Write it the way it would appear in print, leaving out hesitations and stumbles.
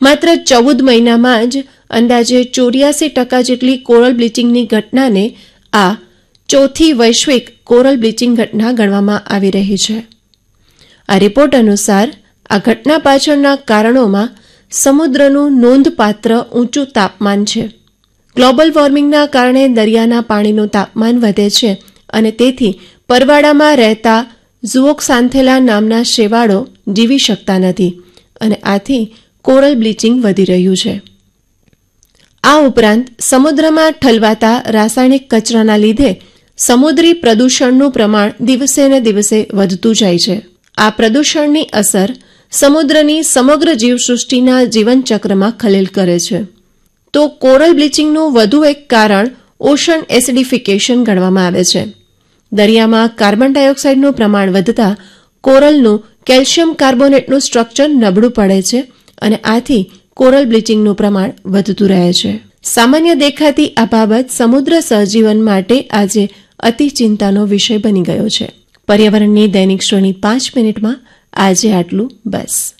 માત્ર 14 મહિનામાં જ અંદાજે 84% જેટલી કોરલ બ્લીચિંગની ઘટનાને આ ચોથી વૈશ્વિક કોરલ બ્લીચિંગ ઘટના ગણવામાં આવી રહી છે. આ રિપોર્ટ અનુસાર આ ઘટના પાછળના કારણોમાં સમુદ્રનું નોંધપાત્ર ઊંચું તાપમાન છે. ગ્લોબલ વોર્મિંગના કારણે દરિયાના પાણીનું તાપમાન વધે છે અને તેથી પરવાળામાં રહેતા ઝુઓક્સાન્થેલા નામના શેવાળો જીવી શકતા નથી અને આથી કોરલ બ્લીચિંગ વધી રહ્યું છે. આ ઉપરાંત સમુદ્રમાં ઠલવાતા રાસાયણિક કચરાના લીધે સમુદ્રી પ્રદૂષણનું પ્રમાણ દિવસે ને દિવસે વધતું જાય છે. આ પ્રદૂષણની અસર સમુદ્રની સમગ્ર જીવસૃષ્ટિના જીવનચક્રમાં ખલેલ કરે છે. તો કોરલ બ્લીચિંગનું વધુ એક કારણ ઓશન એસિડિફિકેશન ગણવામાં આવે છે. દરિયામાં કાર્બન ડાયોક્સાઇડનું પ્રમાણ વધતા કોરલનું કેલ્શિયમ કાર્બોનેટનું સ્ટ્રક્ચર નબળું પડે છે અને આથી કોરલ બ્લીચિંગનું પ્રમાણ વધતું રહે છે. સામાન્ય દેખાતી આ બાબત સમુદ્ર સહજીવન માટે આજે અતિ ચિંતાનો વિષય બની ગયો છે. પર્યાવરણની દૈનિક શ્રેણી 5 મિનિટમાં આજે આટલું. બસ.